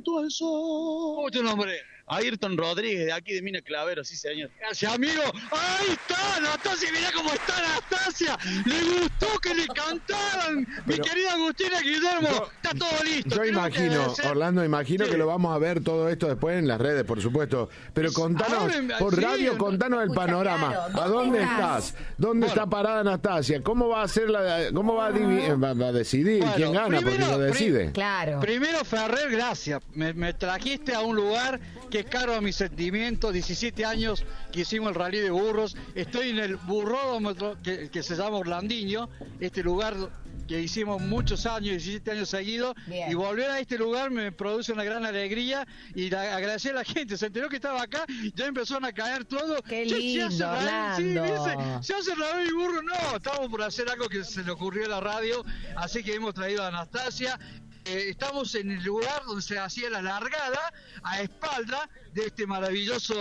junto al sol. ¿Cómo es tu nombre? Ayrton Rodríguez, de aquí de Mina Clavero, sí señor. Gracias, amigo. ¡Ahí está, Anastasia! Mirá cómo está Anastasia. Le gustó que le cantaran. Mi querida Agustina Guillermo, está todo listo. Yo imagino, Orlando, que lo vamos a ver todo esto después en las redes, por supuesto. Pero contanos, por radio, contanos el panorama. Claro, ¿A dónde estás? ¿Dónde está parada Anastasia? ¿Cómo va a ser cómo va a decidir quién gana? Porque lo decide. Claro. Primero, Ferrer, gracias. Me trajiste a un lugar que es caro a mis sentimientos. 17 años que hicimos el rally de burros. Estoy en el burródromo que se llama Orlandinho, este lugar que hicimos muchos años, 17 años seguidos. Bien. Y volver a este lugar me produce una gran alegría y agradecer a la gente. Se enteró que estaba acá, ya empezaron a caer todo. Qué lindo, se hace rally y burro. No, estamos por hacer algo que se le ocurrió a la radio, así que hemos traído a Anastasia. Estamos en el lugar donde se hacía la largada a espalda de este maravilloso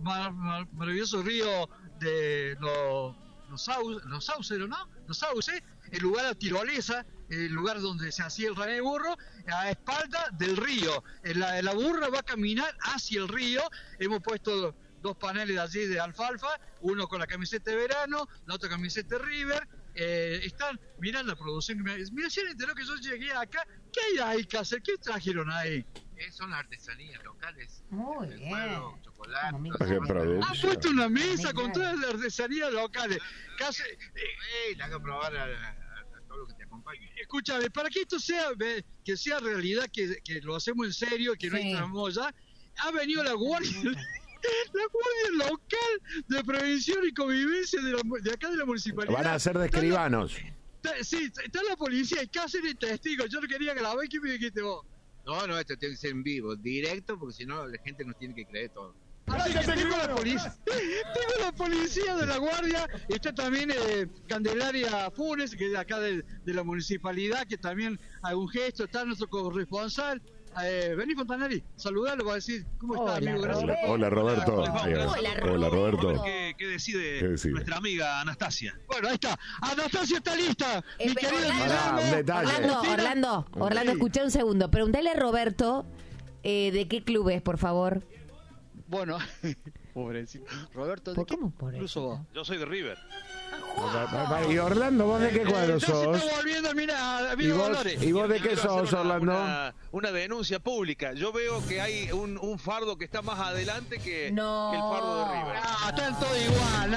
río de los sauces, el lugar de tirolesa, el lugar donde se hacía el rally de burro, a espalda del río. La burra va a caminar hacia el río. Hemos puesto dos paneles allí de alfalfa, uno con la camiseta de verano, la otra camiseta de River. Están mirando la producción. Mira, si enteró que yo llegué acá. ¿Qué hay ahí que hacer? ¿Qué trajeron ahí? Son artesanías locales. Muy bien. Fuego, chocolate. Han puesto una mesa con todas las artesanías locales. Casi, le hago probar a todo lo que te acompaña. Escúchame, para que esto sea realidad, que lo hacemos en serio, que no hay tramoya, ha venido la guardia. La guardia local de prevención y convivencia de acá de la municipalidad. Van a ser de escribanos. Sí, está la policía y Cáceres testigo. Yo no quería grabar. ¿Qué me dijiste vos? No, esto tiene que ser en vivo, directo, porque si no la gente nos tiene que creer todo. Así que tengo la policía de la guardia. Está también Candelaria Funes, que es de acá de la municipalidad, que también hace un gesto. Está nuestro corresponsal. Vení, Fontanari, saludalo para decir cómo está, amigo. Gracias. Hola, Roberto. Hola, Roberto. ¿Qué decide nuestra amiga Anastasia? Bueno, ahí está. Anastasia está lista. Mi querido Orlando, escuché un segundo. Preguntale a Roberto de qué club es, por favor. Bueno, pobrecito. Roberto, ¿por cómo pobrecito? Vos. Yo soy de River. Y Orlando, ¿vos de qué cuadro sos? ¿Y vos de qué sos, Orlando? Una denuncia pública. Yo veo que hay un fardo que está más adelante que el fardo de River. Están todos igual.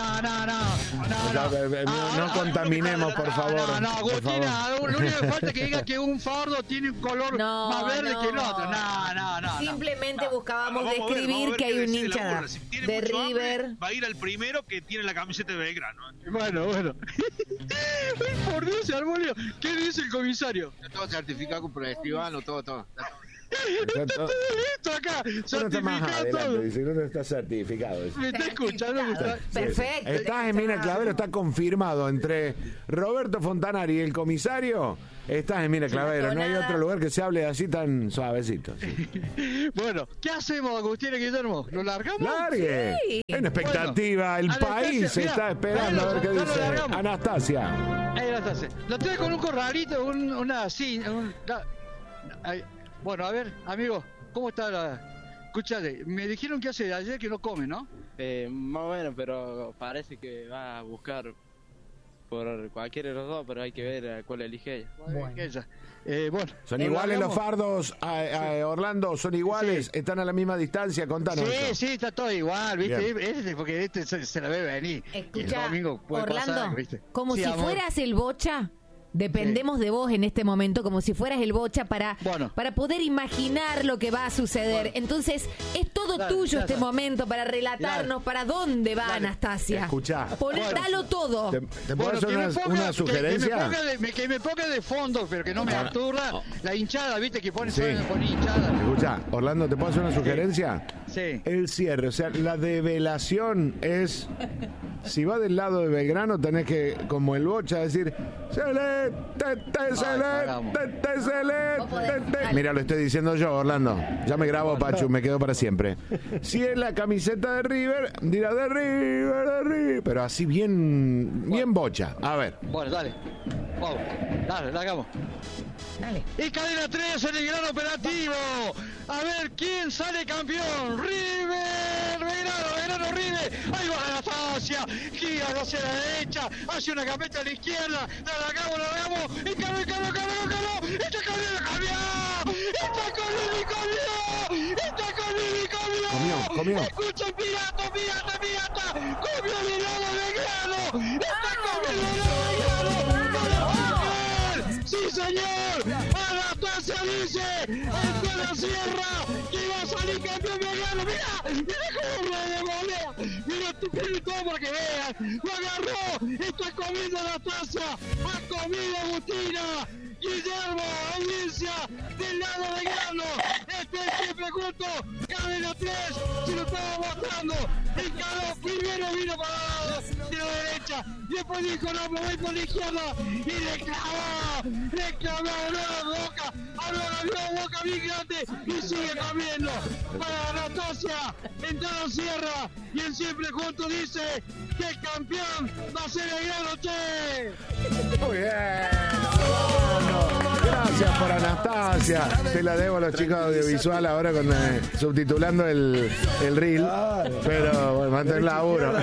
No contaminemos, por favor. No, Agustina, lo único que falta es que diga que un fardo tiene un color más verde que el otro. No. Simplemente buscábamos describir que hay un hincha de River. Va a ir al primero que tiene la camiseta de Belgrano. Bueno. Por Dios, Arbolio, ¿qué dice el comisario? Está todo certificado por el escribano, todo. Está todo listo acá, certificado todo. Dice, no está certificado. Me está escuchando. Perfecto. Estás en Mina Clavero, está confirmado entre Roberto Fontanari y el comisario. Estás en Mina Clavero, no hay otro lugar que se hable así tan suavecito. Sí. Bueno, ¿qué hacemos, Agustín y Guillermo? ¿Lo largamos? ¡Largue! Sí. En expectativa, el país está esperando a ver qué dice Anastasia. Anastasia. Lo trae con un corralito, Bueno, a ver, amigo, ¿cómo está Escúchate, me dijeron que hace ayer que no come, ¿no? Más o menos, pero parece que va a buscar por cualquiera de los dos, pero hay que ver cuál elige ella. Bueno. ¿Son iguales los fardos, Orlando? ¿Son iguales? Sí. ¿Están a la misma distancia? Contanos. Sí, está todo igual, ¿viste? Porque se la ve venir. Escucha, el domingo puede Orlando, pasar, ¿viste? Como si fueras el Bocha. Dependemos de vos en este momento, como si fueras el Bocha, para poder imaginar lo que va a suceder. Entonces, es todo tuyo este momento para relatarnos para dónde va Anastasia. Escuchá. Dalo todo. ¿Te puedo hacer una sugerencia? Que me ponga de fondo, pero que no me aturra la hinchada, ¿viste? Que pone hinchada. Escuchá, Orlando, ¿te puedo hacer una sugerencia? Sí. El cierre, o sea, la develación es... Si va del lado de Belgrano, tenés que, como el Bocha, decir... Mira, lo estoy diciendo yo, Orlando. Ya me grabo, Pachu, me quedo para siempre. Si es la camiseta de River, dirá de River. Pero así bien Bocha. A ver. Bueno, dale. Vamos, dale, la hagamos. Dale. Y cadena 3 en el gran operativo. A ver quién sale campeón. River, Belgrano, River. Ahí va Anastasia. Gira hacia la derecha. Hace una gambeta a la izquierda. La hagamos. Y caló. Esta Comió. Escucha, pirata. Comió el helado Belgrano. Está comiendo el helado Belgrano. ¡Sí, señor! Anastasia dice en la sierra que va a salir campeón Belgrano. Mira cómo de volea. Mira todo para que vean. Lo agarró. Está comiendo Anastasia. Ha comido Agustina. Guillermo, audiencia del lado de Belgrano. Este es siempre junto. Cadena 3. Se lo estaba mostrando. El calor primero vino para el lado de la derecha. Después dijo no, me voy por la izquierda. Y le clavó la boca. Ahora la boca bien grande. Y sigue comiendo. Para Anastasia. Entra a la sierra. Y el siempre junto dice que el campeón va a ser Belgrano, che. Muy bien. Gracias por Anastasia. Te la debo a los chicos de audiovisual ahora con subtitulando el reel. Pero bueno, va a tener laburo.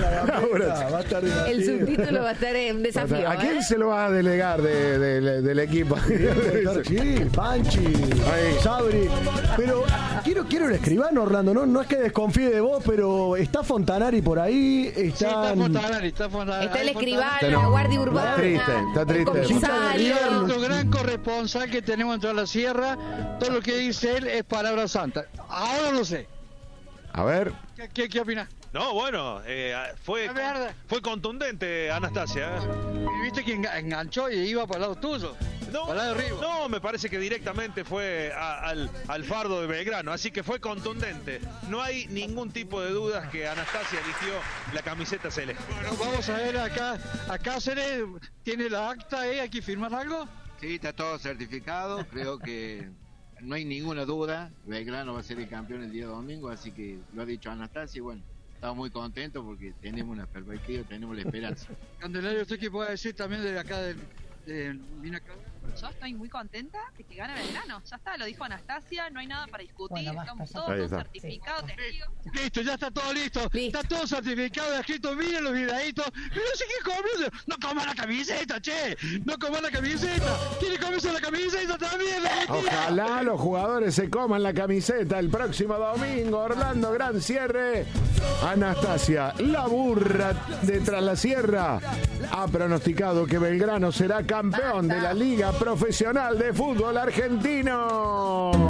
El subtítulo va a estar en desafío. ¿A quién se lo va a delegar del equipo? Sí, Panchi, Sabri. Pero quiero el escribano, Orlando. No es que desconfíe de vos, pero está Fontanari por ahí. Está Fontanari. Está el escribano, la guardia urbana. Está triste. El comisario. Nuestro gran corresponsal que tenemos dentro de la sierra, todo lo que dice él es palabra santa. Ahora no sé. A ver. ¿Qué opinás? No, bueno, fue contundente Anastasia. Viste que enganchó y iba para el lado tuyo. No, me parece que directamente fue al fardo de Belgrano, así que fue contundente. No hay ningún tipo de dudas que Anastasia eligió la camiseta celeste. Bueno, vamos a ver acá Cáceres, ¿tiene la acta? ¿Hay que firmar algo? Sí, está todo certificado, creo que no hay ninguna duda. Belgrano va a ser el campeón el día domingo, así que lo ha dicho Anastasia y bueno, estamos muy contentos porque tenemos una perspectiva, tenemos la esperanza. Candelario, ¿usted qué puede decir también de acá de Minacá? Yo estoy muy contenta de que gane Belgrano. Ya está, lo dijo Anastasia, no hay nada para discutir. Bueno, estamos todos certificados, testigos. Listo, ya está todo listo. Está todo certificado, escrito, miren los videitos. Pero no sé qué comiendo. No coman la camiseta, che. No coman la camiseta. ¿Quiere comerse la camiseta también? Ojalá los jugadores se coman la camiseta el próximo domingo. Orlando, gran cierre. Anastasia, la burra de Tras la Sierra, ha pronosticado que Belgrano será campeón de la Liga Profesional de Fútbol Argentino.